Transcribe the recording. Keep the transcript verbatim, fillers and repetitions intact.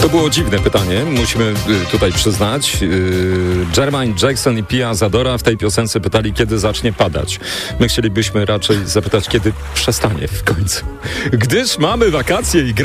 To było dziwne pytanie, musimy y, tutaj przyznać. Y, Jermaine Jackson i Pia Zadora w tej piosence pytali, kiedy zacznie padać. My chcielibyśmy raczej zapytać, kiedy przestanie w końcu. Gdyż mamy wakacje i gra